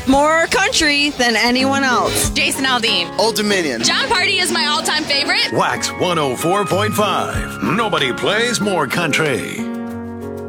More country than anyone else. Jason Aldean. Old Dominion. John Party is my all-time favorite. Wax 104.5. Nobody plays more country.